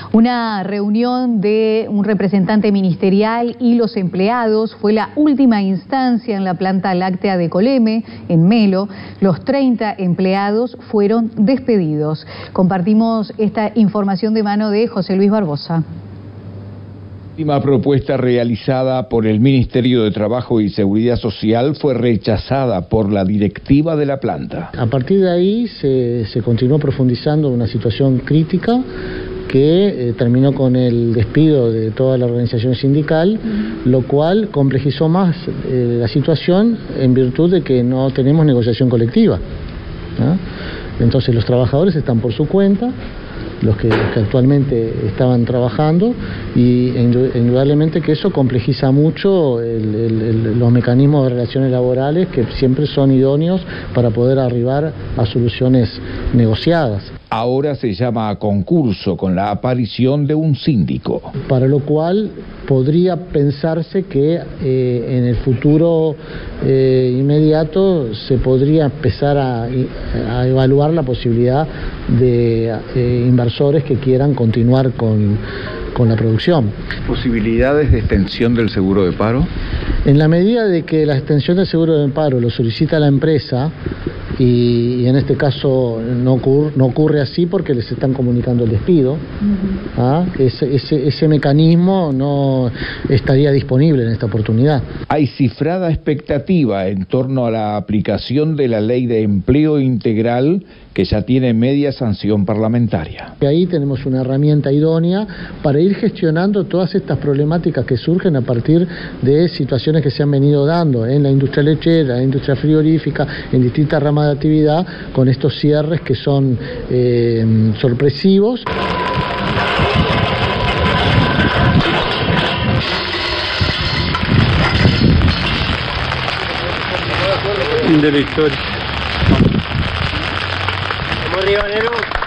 Una reunión de un representante ministerial y los empleados fue la última instancia en la planta láctea de Coleme, en Melo. Los 30 empleados fueron despedidos. Compartimos esta información de mano de José Luis Barbosa. La última propuesta realizada por el Ministerio de Trabajo y Seguridad Social fue rechazada por la directiva de la planta. A partir de ahí se continuó profundizando una situación crítica que terminó con el despido de toda la organización sindical, lo cual complejizó más la situación en virtud de que no tenemos negociación colectiva, ¿no? Entonces los trabajadores están por su cuenta, los que actualmente estaban trabajando, y indudablemente que eso complejiza mucho los mecanismos de relaciones laborales que siempre son idóneos para poder arribar a soluciones negociadas. Ahora se llama a concurso con la aparición de un síndico. Para lo cual podría pensarse que en el futuro inmediato se podría empezar a evaluar la posibilidad de inversores que quieran continuar con la producción. ¿Posibilidades de extensión del seguro de paro? En la medida de que la extensión del seguro de paro lo solicita la empresa, y en este caso no ocurre así porque les están comunicando el despido, ese mecanismo no estaría disponible en esta oportunidad. Hay cifrada expectativa en torno a la aplicación de la Ley de Empleo Integral, que ya tiene media sanción parlamentaria. Y ahí tenemos una herramienta idónea para ir gestionando todas estas problemáticas que surgen a partir de situaciones que se han venido dando en la industria lechera, en la industria frigorífica, en distintas ramas de actividad, con estos cierres que son sorpresivos. Fin de la historia. Vamos arriba, Nero.